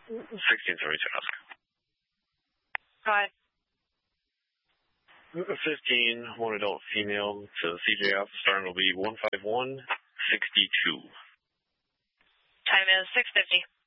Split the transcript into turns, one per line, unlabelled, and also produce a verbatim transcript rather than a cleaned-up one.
sixteen, sorry to ask.
Go ahead.
fifteen, one adult female to C J F. Starting will be one five one sixty two.
Time is six fifty.